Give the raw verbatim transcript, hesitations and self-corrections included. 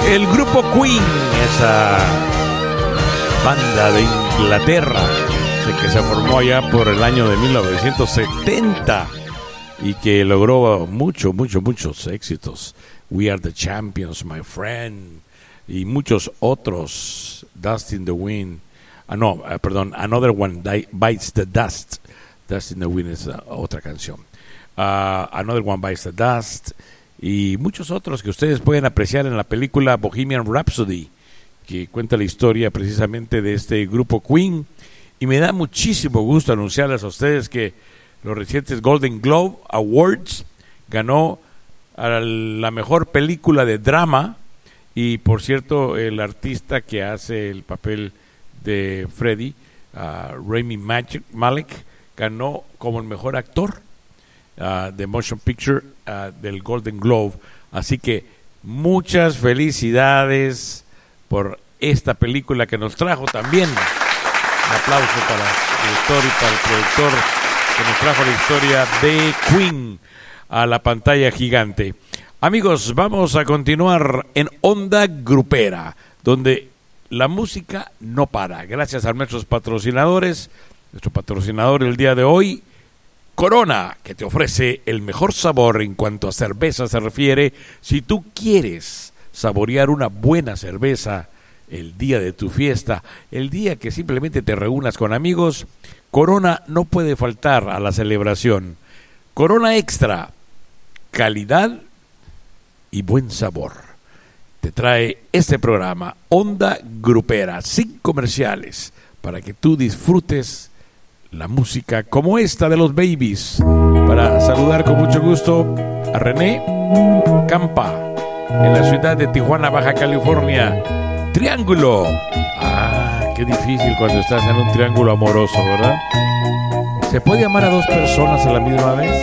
El grupo Queen, esa banda de Inglaterra que se formó allá por el año de mil novecientos setenta y que logró mucho, mucho, muchos éxitos. We Are the Champions, My Friend, y muchos otros. Dust in the Wind. Ah, no, uh, perdón, Another One Bites the Dust. Dust in the Wind es uh, otra canción. Uh, Another One Bites the Dust. Y muchos otros que ustedes pueden apreciar en la película Bohemian Rhapsody, que cuenta la historia precisamente de este grupo Queen. Y me da muchísimo gusto anunciarles a ustedes que los recientes Golden Globe Awards ganó a la mejor película de drama. Y por cierto, el artista que hace el papel de Freddy, uh, Rami Malek, ganó como el mejor actor uh, de Motion Picture uh, del Golden Globe. Así que muchas felicidades por esta película que nos trajo también. Un aplauso para el director y para el productor que nos trajo la historia de Queen a la pantalla gigante. Amigos, vamos a continuar en Onda Grupera, donde la música no para. Gracias a nuestros patrocinadores. Nuestro patrocinador el día de hoy, Corona, que te ofrece el mejor sabor en cuanto a cerveza se refiere. Si tú quieres saborear una buena cerveza el día de tu fiesta, el día que simplemente te reúnas con amigos, Corona no puede faltar a la celebración. Corona Extra, calidad y buen sabor. Te trae este programa Onda Grupera, sin comerciales, para que tú disfrutes la música como esta de los Babies. Para saludar con mucho gusto a René Campa, en la ciudad de Tijuana, Baja California. Triángulo. Ah, qué difícil cuando estás en un triángulo amoroso, ¿verdad? ¿Se puede amar a dos personas a la misma vez?